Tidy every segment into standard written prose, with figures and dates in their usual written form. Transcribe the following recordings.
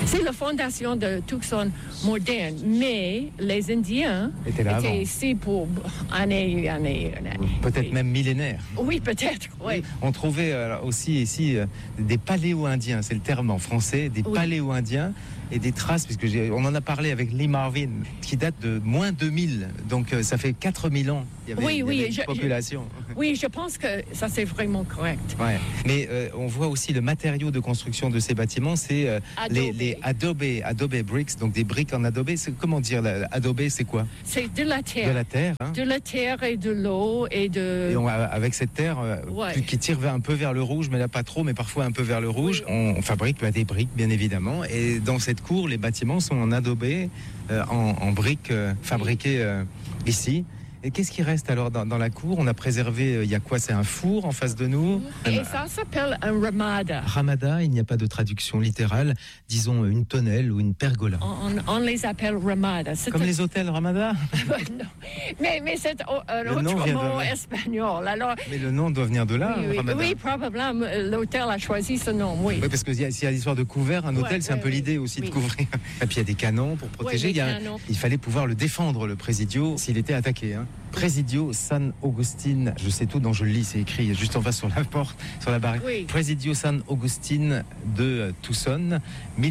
C'est la fondation de Tucson moderne, mais les Indiens étaient ici pour années. Peut-être même millénaires. Oui, peut-être, oui. On trouvait aussi ici des paléo-indiens, c'est le terme en français, des paléo-indiens. Et des traces, puisque on en a parlé avec Lee Marvin, qui date de moins 2000, donc ça fait 4000 ans. Il y avait une population. Oui, je pense que ça c'est vraiment correct. Ouais. Mais on voit aussi le matériau de construction de ces bâtiments, c'est les adobe bricks, donc des briques en adobe. Comment dire, adobe, c'est quoi? C'est de la terre. De la terre, hein. De la terre et de l'eau et avec cette terre qui tire un peu vers le rouge, mais là pas trop, mais parfois un peu vers le rouge, on fabrique des briques, bien évidemment. Et dans cette cour, les bâtiments sont en adobé, en briques fabriquées ici. Et qu'est-ce qui reste alors dans la cour? On a préservé, il y a quoi? C'est un four en face de nous. Et ça s'appelle un ramada. Ramada, il n'y a pas de traduction littérale. Disons une tonnelle ou une pergola. On les appelle ramada. Comme les hôtels ramada? Non. Mais c'est un autre mot espagnol. Alors, mais le nom doit venir de là, ramada. Oui, probablement. L'hôtel a choisi ce nom, oui. Oui, parce que s'il y a l'histoire de couvert, un hôtel, c'est un peu l'idée aussi de couvrir. Et puis il y a des canons pour protéger. Il fallait pouvoir le défendre, le Presidio, s'il était attaqué. Presidio San Agustín, je sais tout, donc je le lis, c'est écrit juste en face sur la porte, sur la barrière. Oui. Presidio San Agustín de Tucson,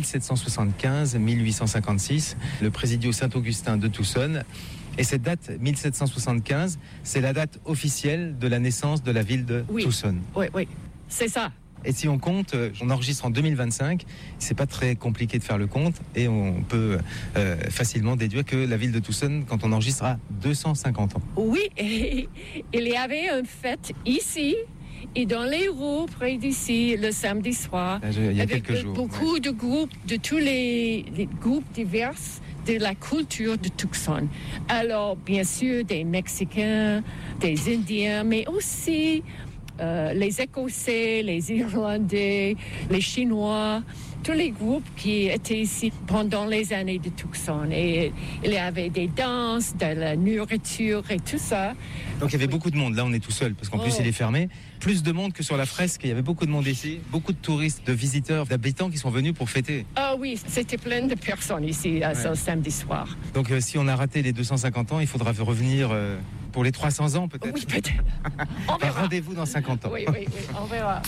1775-1856. Le Presidio Saint-Augustin de Tucson. Et cette date, 1775, c'est la date officielle de la naissance de la ville de Tucson. Oui, c'est ça. Et si on compte, on enregistre en 2025, c'est pas très compliqué de faire le compte et on peut facilement déduire que la ville de Tucson, quand on enregistre, a 250 ans. Oui, et il y avait une fête ici et dans les rues près d'ici le samedi soir. Il y a quelques jours. Beaucoup de groupes, de tous les groupes divers de la culture de Tucson. Alors, bien sûr, des Mexicains, des Indiens, mais aussi les Écossais, les Irlandais, les Chinois, tous les groupes qui étaient ici pendant les années de Tucson. Et il y avait des danses, de la nourriture et tout ça. Donc il y avait beaucoup de monde. Là, on est tout seul parce qu'en plus, il est fermé. Plus de monde que sur la fresque. Il y avait beaucoup de monde ici. Beaucoup de touristes, de visiteurs, d'habitants qui sont venus pour fêter. Ah oui, c'était plein de personnes ici ce samedi soir. Donc si on a raté les 250 ans, il faudra revenir pour les 300 ans peut-être. Oui, peut-être. On verra. Rendez-vous dans 50 ans. Oui, on verra.